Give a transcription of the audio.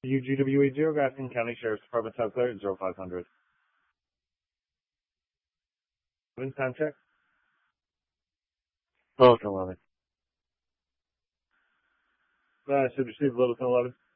UGW80, Grafton County Sheriff's Department, South Clair, 0500. Time check. Littleton 11. Should receive Littleton 11.